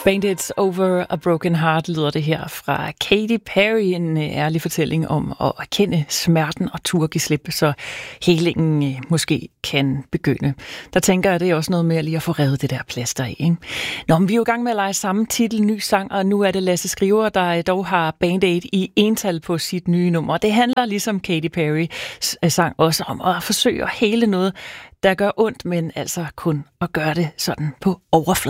Bandits Over a Broken Heart lyder det her fra Katy Perry, en ærlig fortælling om at erkende smerten og turde give slip, så helingen måske kan begynde. Der tænker jeg, det er også noget med lige at få revet det der plaster af, ikke? Nå, men vi er jo i gang med at lege samme titel, ny sang, og nu er det Lasse Skriver, der dog har Band Aid i ental på sit nye nummer. Det handler ligesom Katy Perry sang også om at forsøge at hele noget, der gør ondt, men altså kun at gøre det sådan på overfladen.